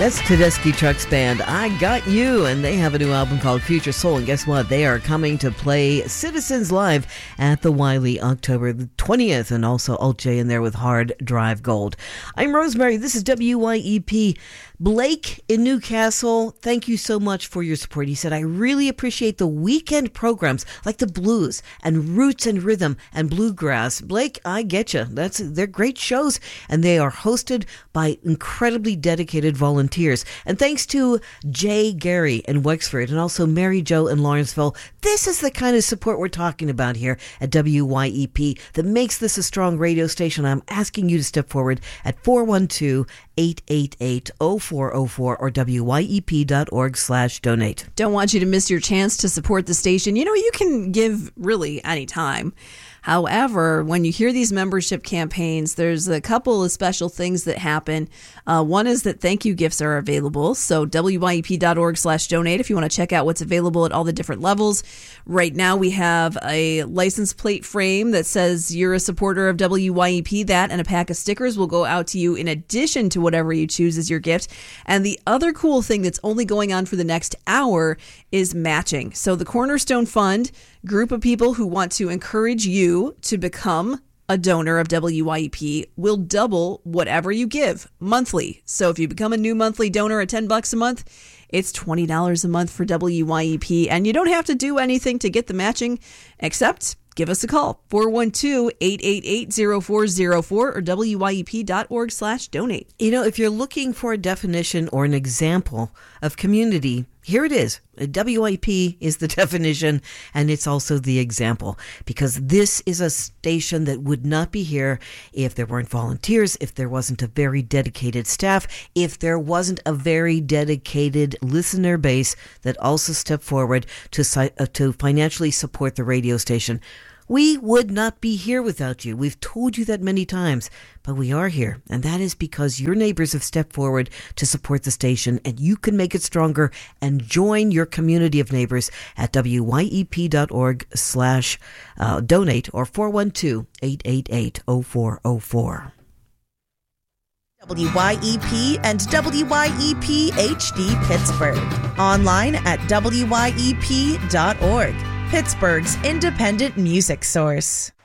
That's Tedeschi Trucks Band, I Got You, and they have a new album called Future Soul, and guess what? They are coming to play Citizens Live at the Wiley October the 20th, and also Alt J in there with Hard Drive Gold. I'm Rosemary, this is WYEP. Blake in Newcastle, thank you so much for your support. He said, I really appreciate the weekend programs like the blues and roots and rhythm and bluegrass. Blake, I get you. They're great shows, and they are hosted by incredibly dedicated volunteers. And thanks to Jay Gary in Wexford and also Mary Jo in Lawrenceville, this is the kind of support we're talking about here at WYEP that makes this a strong radio station. I'm asking you to step forward at 412-888-0404 or wyep.org/donate. Don't want you to miss your chance to support the station. You know, you can give really anytime. However, when you hear these membership campaigns, there's a couple of special things that happen. One is that thank you gifts are available. So wyep.org/donate if you want to check out what's available at all the different levels. Right now we have a license plate frame that says you're a supporter of WYEP. That and a pack of stickers will go out to you in addition to whatever you choose as your gift. And the other cool thing that's only going on for the next hour is matching. So the Cornerstone Fund, group of people who want to encourage you to become a donor of WYEP, will double whatever you give monthly. So if you become a new monthly donor at $10 a month, it's $20 a month for WYEP. And you don't have to do anything to get the matching except give us a call, 412-888-0404 or wyep.org/donate. You know, if you're looking for a definition or an example of community, here it is. WYEP is the definition, and it's also the example, because this is a station that would not be here if there weren't volunteers, if there wasn't a very dedicated staff, if there wasn't a very dedicated listener base that also stepped forward to financially support the radio station. We would not be here without you. We've told you that many times, but we are here. And that is because your neighbors have stepped forward to support the station, and you can make it stronger and join your community of neighbors at wyep.org/donate or 412-888-0404. WYEP and WYEP HD Pittsburgh. Online at wyep.org. Pittsburgh's independent music source.